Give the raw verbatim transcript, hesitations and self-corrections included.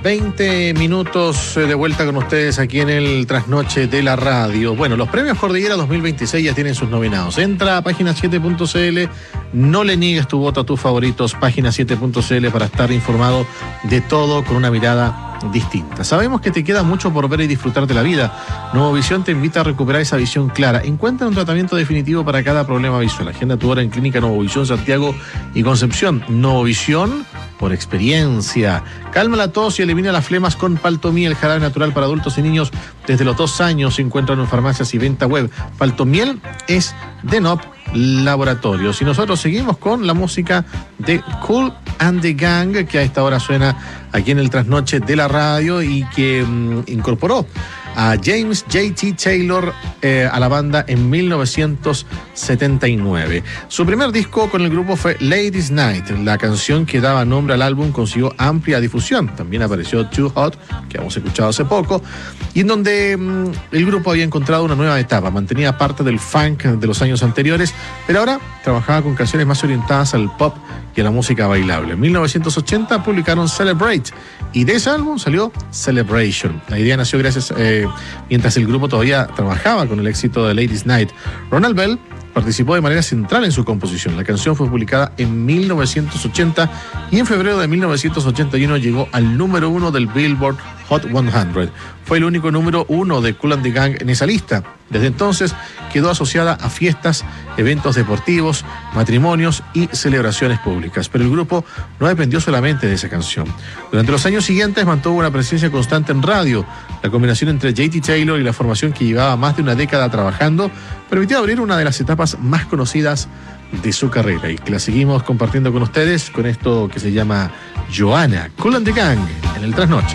veinte minutos de vuelta con ustedes aquí en el Trasnoche de la Radio. Bueno, los premios Cordillera dos mil veintiséis ya tienen sus nominados. Entra a página siete punto c l, no le niegues tu voto a tus favoritos, página siete punto c l, para estar informado de todo con una mirada distinta. Sabemos que te queda mucho por ver y disfrutar de la vida. Novovisión te invita a recuperar esa visión clara. Encuentra un tratamiento definitivo para cada problema visual. Agenda tu hora en Clínica Novovisión Santiago y Concepción. Novovisión por experiencia. Calma la tos y elimina las flemas con Paltomiel, el jarabe natural para adultos y niños desde los dos años. Se encuentran en farmacias y venta web. Paltomiel es de N O P Laboratorios. Y nosotros seguimos con la música de Kool and the Gang, que a esta hora suena aquí en el Trasnoche de la Radio y que mmm, incorporó a James J T Taylor eh, a la banda en mil novecientos setenta y nueve. Su primer disco con el grupo fue Ladies Night. La canción que daba nombre al álbum consiguió amplia difusión. También apareció Too Hot, que hemos escuchado hace poco, y en donde mmm, el grupo había encontrado una nueva etapa. Mantenía parte del funk de los años anteriores, pero ahora trabajaba con canciones más orientadas al pop y a la música bailable. En mil novecientos ochenta publicaron Celebrate, y de ese álbum salió Celebration. La idea nació gracias eh, mientras el grupo todavía trabajaba con el éxito de Ladies Night. Ronald Bell participó de manera central en su composición. La canción fue publicada en mil novecientos ochenta y en febrero de mil novecientos ochenta y uno llegó al número uno del Billboard Hot cien. Fue el único número uno de Kool and the Gang en esa lista. Desde entonces quedó asociada a fiestas, eventos deportivos, matrimonios y celebraciones públicas. Pero el grupo no dependió solamente de esa canción. Durante los años siguientes mantuvo una presencia constante en radio. La combinación entre J T Taylor y la formación, que llevaba más de una década trabajando, permitió abrir una de las etapas más conocidas de su carrera, y que la seguimos compartiendo con ustedes con esto que se llama Joanna. Kool and the Gang en el Trasnoche.